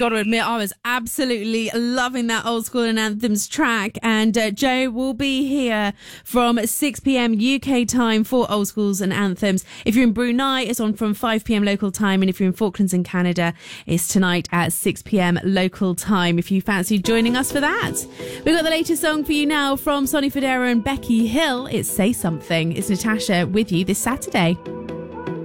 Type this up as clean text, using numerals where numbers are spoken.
got to admit, I was absolutely loving that Old School and Anthems track. And Joe will be here from 6 p.m. UK time for Old Schools and Anthems. If you're in Brunei, it's on from 5 p.m. local time. And if you're in Falklands and Canada, it's tonight at 6 p.m. local time, if you fancy joining us for that. We've got the latest song for you now from Sonny Fodera and Becky Hill. It's Say Something. It's Natasha with you this Saturday.